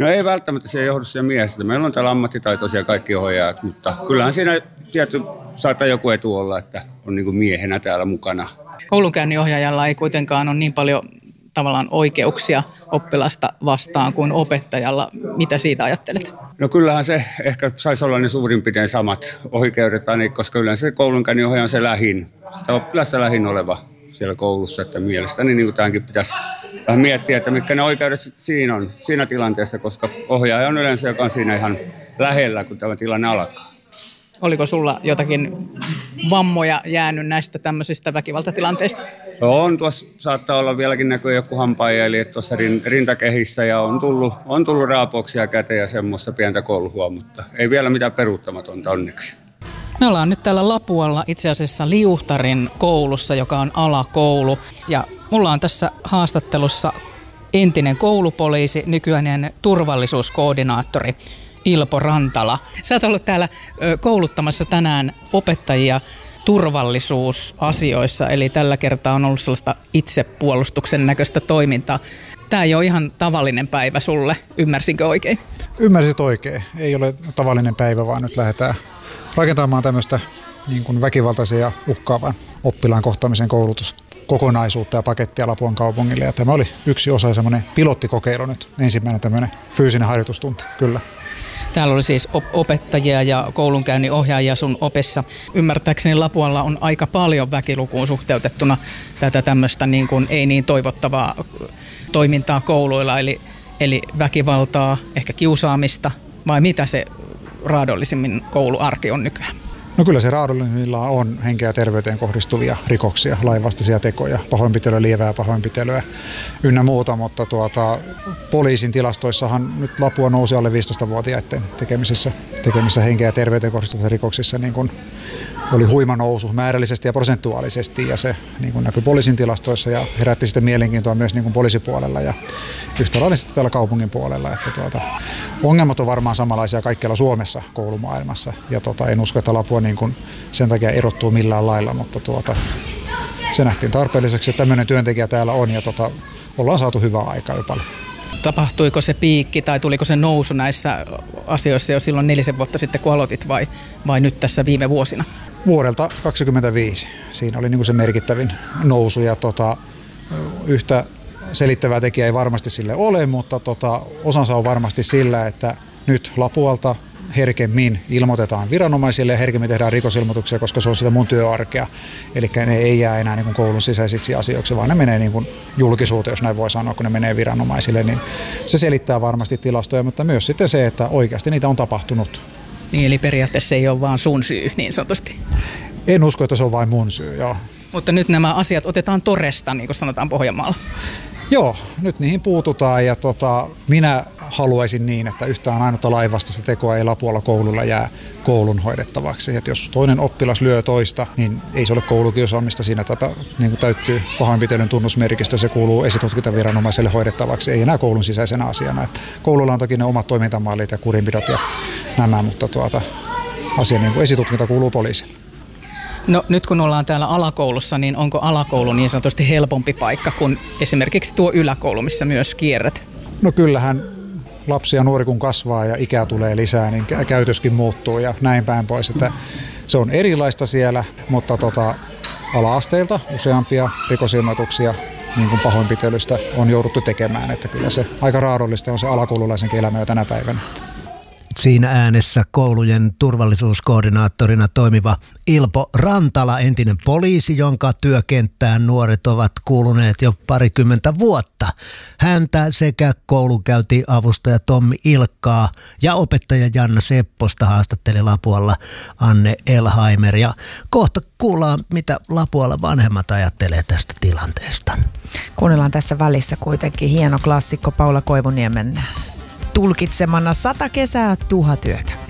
No ei välttämättä se johdu siihen miehestä. Meillä on täällä ammattitaitoisia kaikki ohjaajat, mutta kyllähän siinä saattaa joku etu olla, että on niin kuin miehenä täällä mukana. Koulunkäynninohjaajalla ei kuitenkaan ole niin paljon tavallaan oikeuksia oppilasta vastaan kuin opettajalla. Mitä siitä ajattelet? No kyllähän se ehkä saisi olla ne suurin piirtein samat oikeudet, koska yleensä se koulunkäynninohjaaja on se oppilassa lähin oleva siellä koulussa. Että mielestäni niin kuin tämänkin pitäisi vähän miettiä, että mitkä ne oikeudet siinä on siinä tilanteessa, koska ohjaaja on yleensä, joka on siinä ihan lähellä, kun tämä tilanne alkaa. Oliko sulla jotakin vammoja jäänyt näistä tämmöisistä väkivaltatilanteista? On, tuossa saattaa olla vieläkin näkyy joku hampaajäli tuossa rintakehissä ja on tullut raapauksia käteen ja semmoista pientä kolhua, mutta ei vielä mitään peruuttamatonta onneksi. Me ollaan nyt täällä Lapualla itse asiassa Liuhtarin koulussa, joka on alakoulu. Ja mulla on tässä haastattelussa entinen koulupoliisi, nykyinen turvallisuuskoordinaattori Ilpo Rantala. Sä oot ollut täällä kouluttamassa tänään opettajia turvallisuusasioissa, eli tällä kertaa on ollut sellaista itsepuolustuksen näköistä toimintaa. Tämä ei ole ihan tavallinen päivä sulle, ymmärsinkö oikein? Ymmärsit oikein. Ei ole tavallinen päivä, vaan nyt lähdetään rakentamaan tämmöistä niin kuin väkivaltaisen ja uhkaavan oppilaan kohtaamisen koulutuskokonaisuutta ja pakettia Lapuan kaupungille. Ja tämä oli yksi osa, semmoinen pilottikokeilu nyt, ensimmäinen tämmöinen fyysinen harjoitustunti, kyllä. Täällä oli siis opettajia ja koulunkäynnin ohjaajia sun opessa. Ymmärtääkseni Lapualla on aika paljon väkilukuun suhteutettuna tätä tämmöistä niin kuin ei niin toivottavaa toimintaa kouluilla, eli väkivaltaa, ehkä kiusaamista, vai mitä se raadollisimmin kouluarki on nykyään? No kyllä se raadollisimmillaan on henkeä ja terveyteen kohdistuvia rikoksia, lainvastaisia tekoja, pahoinpitelyä, lievää pahoinpitelyä ynnä muuta, mutta poliisin tilastoissahan nyt Lapua nousi alle 15-vuotiaiden tekemisissä henkeä ja terveyteen kohdistuvissa rikoksissa niin kuin oli huima nousu määrällisesti ja prosentuaalisesti ja se niin kuin näkyi poliisin tilastoissa ja herätti sitten mielenkiintoa myös niin kuin poliisipuolella ja yhtä lailla sitten täällä kaupungin puolella. Että ongelmat on varmaan samanlaisia kaikkialla Suomessa koulumaailmassa ja en usko, että Lapua niin kuin sen takia erottuu millään lailla, mutta se nähtiin tarpeelliseksi, että tämmöinen työntekijä täällä on ja ollaan saatu hyvää aikaa jo paljon. Tapahtuiko se piikki tai tuliko se nousu näissä asioissa jo silloin 4 vuotta sitten, kun aloitit vai nyt tässä viime vuosina? Vuodelta 2025. Siinä oli niin kuin se merkittävin nousu ja yhtä selittävää tekijää ei varmasti sille ole, mutta osansa on varmasti sillä, että nyt Lapualta herkemmin ilmoitetaan viranomaisille ja herkemmin tehdään rikosilmoituksia, koska se on sitä mun työarkea. Eli ne ei jää enää niin kuin koulun sisäisiksi asioiksi, vaan ne menee niin kuin julkisuuteen, jos näin voi sanoa, kun ne menee viranomaisille. Niin se selittää varmasti tilastoja, mutta myös sitten se, että oikeasti niitä on tapahtunut. Niin, eli periaatteessa ei ole vaan sun syy niin sanotusti. En usko, että se on vain mun syy, joo. Mutta nyt nämä asiat otetaan toresta, niin kuin sanotaan Pohjanmaalla. Joo, nyt niihin puututaan ja minä haluaisin niin, että yhtään ainutta lainvastaista tekoa ei Lapualla koululla jää koulun hoidettavaksi. Että jos toinen oppilas lyö toista, niin ei se ole koulukiusaamista. Siinä niin täyttyy pahoinpitelyn tunnusmerkistö, se kuuluu esitutkintaviranomaiselle hoidettavaksi, ei enää koulun sisäisenä asiana. Että koululla on toki ne omat toimintamallit ja kurinpidot ja nämä, mutta asia niin kuin esitutkinta kuuluu poliisille. No nyt kun ollaan täällä alakoulussa, niin onko alakoulu niin sanotusti helpompi paikka kuin esimerkiksi tuo yläkoulu, missä myös kierrät? No kyllähän lapsi ja nuori kun kasvaa ja ikää tulee lisää, niin käytöskin muuttuu ja näin päin pois. Että se on erilaista siellä, mutta ala-asteilta useampia rikosilmoituksia niin kuin pahoinpitelystä on jouduttu tekemään. Että kyllä se aika raadollista on se alakoululaisenkin elämä jo tänä päivänä. Siinä äänessä koulujen turvallisuuskoordinaattorina toimiva Ilpo Rantala, entinen poliisi, jonka työkenttään nuoret ovat kuuluneet jo 20 vuotta. Häntä sekä koulunkäyntiavustaja Tommi Ilkkaa ja opettaja Janna Sepposta haastatteli Lapualla Anne Elhaimer. Ja kohta kuullaan, mitä Lapualla vanhemmat ajattelee tästä tilanteesta. Kuunnellaan tässä välissä kuitenkin hieno klassikko Paula Koivuniemen tulkitsemana 100 kesää, 1000 yötä.